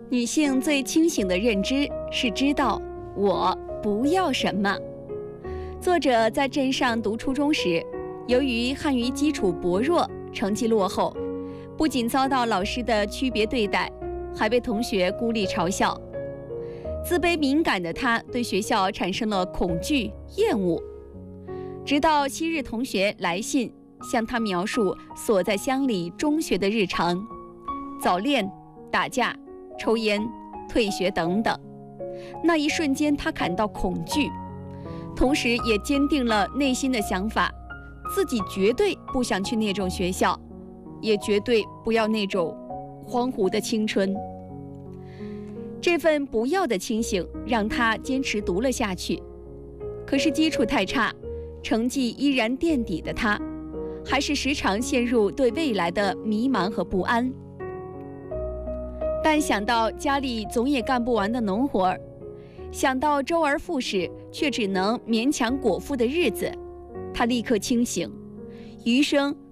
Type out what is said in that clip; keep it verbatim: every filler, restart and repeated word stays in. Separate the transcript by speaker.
Speaker 1: 女性最清醒的认知是知道我不要什么。作者在镇上读初中时，由于汉语基础薄弱，成绩落后，不仅遭到老师的区别对待，还被同学孤立嘲笑。自卑敏感的她对学校产生了恐惧、厌恶。直到昔日同学来信向她描述所在乡里中学的日常，早恋、打架、抽烟、退学等等，那一瞬间她感到恐惧，同时也坚定了内心的想法，自己绝对不想去那种学校，也绝对不要那种荒芜的青春。这份不要的清醒让她坚持读了下去，可是基础太差，成绩依然垫底的她，还是时常陷入对未来的迷茫和不安。但想到家里总也干不完的农活儿，想到周而复始却只能勉强果腹的日子，她立刻清醒，余生